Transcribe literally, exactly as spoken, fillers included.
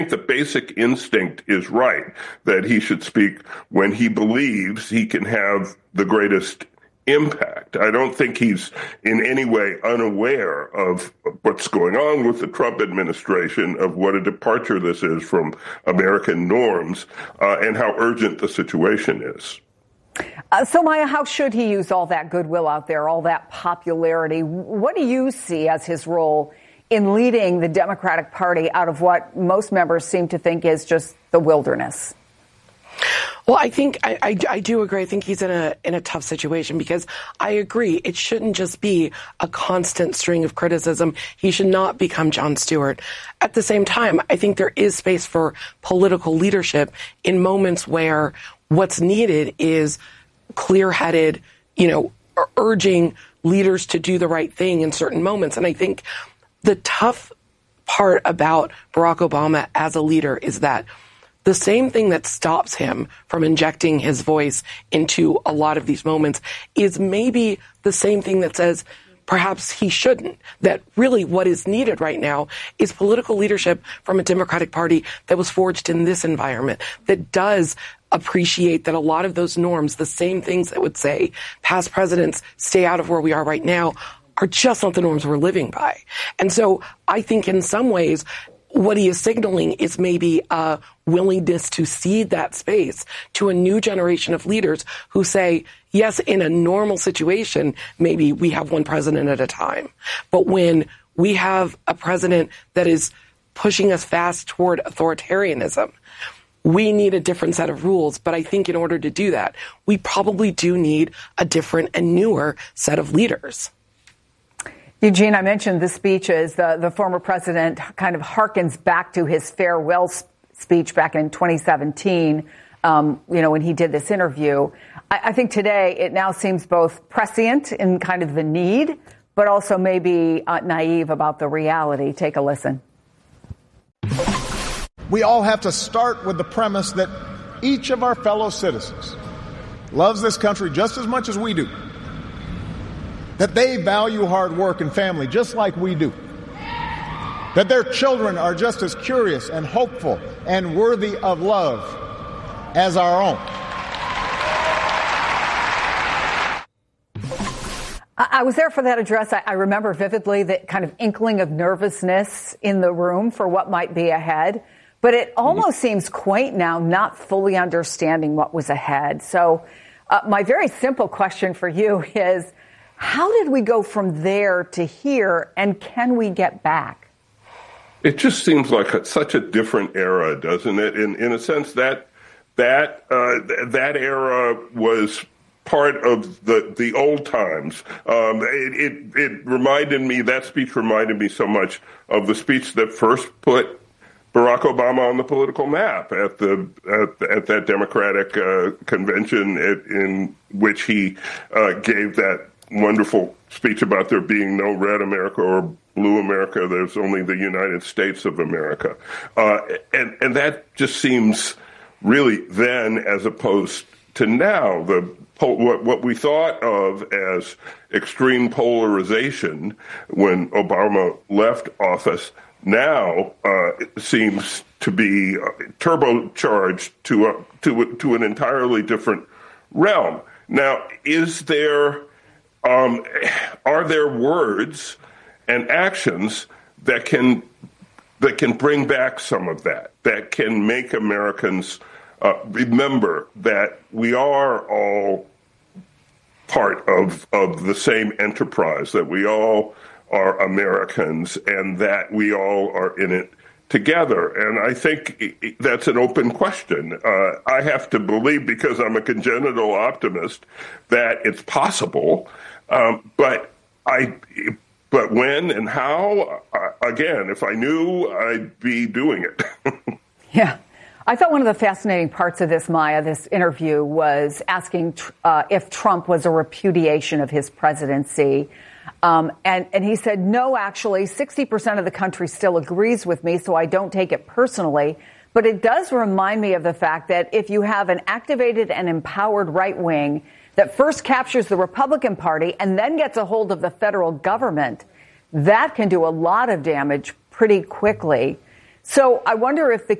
the basic instinct is right, that he should speak when he believes he can have the greatest impact. I don't think he's in any way unaware of what's going on with the Trump administration, of what a departure this is from American norms, uh, and how urgent the situation is. Uh, so, Maya, how should he use all that goodwill out there, all that popularity? What do you see as his role in leading the Democratic Party out of what most members seem to think is just the wilderness? Well, I think I, I, I do agree. I think he's in a in a tough situation, because I agree it shouldn't just be a constant string of criticism. He should not become Jon Stewart. At the same time, I think there is space for political leadership in moments where what's needed is clear-headed, you know, urging leaders to do the right thing in certain moments. And I think the tough part about Barack Obama as a leader is that the same thing that stops him from injecting his voice into a lot of these moments is maybe the same thing that says perhaps he shouldn't. That really what is needed right now is political leadership from a Democratic Party that was forged in this environment, that does appreciate that a lot of those norms, the same things that would say past presidents stay out of where we are right now, are just not the norms we're living by. And so I think in some ways, what he is signaling is maybe a willingness to cede that space to a new generation of leaders who say, yes, in a normal situation, maybe we have one president at a time. But when we have a president that is pushing us fast toward authoritarianism, we need a different set of rules. But I think in order to do that, we probably do need a different and newer set of leaders. Eugene, I mentioned the speeches. The, the former president kind of harkens back to his farewell speech back in twenty seventeen, um, you know, when he did this interview. I, I think today it now seems both prescient in kind of the need, but also maybe uh, naive about the reality. Take a listen. We all have to start with the premise that each of our fellow citizens loves this country just as much as we do, that they value hard work and family just like we do, that their children are just as curious and hopeful and worthy of love as our own. I was there for that address. I remember vividly that kind of inkling of nervousness in the room for what might be ahead. But it almost seems quaint now, not fully understanding what was ahead. So uh, my very simple question for you is, how did we go from there to here, and can we get back? It just seems like a, such a different era, doesn't it? In in a sense, that that uh, that era was part of the the old times. Um, it, it it reminded me that speech reminded me so much of the speech that first put Barack Obama on the political map at the at, at that Democratic uh, convention, at, in which he uh, gave that wonderful speech about there being no red America or blue America. There's only the United States of America. Uh, and, and that just seems really then, as opposed to now, the what, what we thought of as extreme polarization when Obama left office now uh, it seems to be uh, turbocharged to, a, to, a, to an entirely different realm. Now, is there... Um, are there words and actions that can that can bring back some of that, that can make Americans uh, remember that we are all part of of the same enterprise, that we all are Americans, and that we all are in it together? And I think that's an open question. Uh, I have to believe, because I'm a congenital optimist, that it's possible. Um, but I, but when and how? Uh, again, if I knew, I'd be doing it. Yeah. I thought one of the fascinating parts of this, Maya, this interview, was asking uh, if Trump was a repudiation of his presidency. Um, and, and he said, no, actually, sixty percent of the country still agrees with me, so I don't take it personally. But it does remind me of the fact that if you have an activated and empowered right wing that first captures the Republican Party and then gets a hold of the federal government, that can do a lot of damage pretty quickly. So I wonder if the